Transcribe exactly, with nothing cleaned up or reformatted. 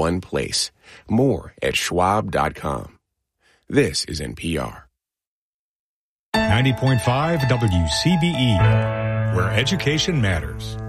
one place. More at schwab dot com. This is N P R. ninety point five W C B E, where education matters.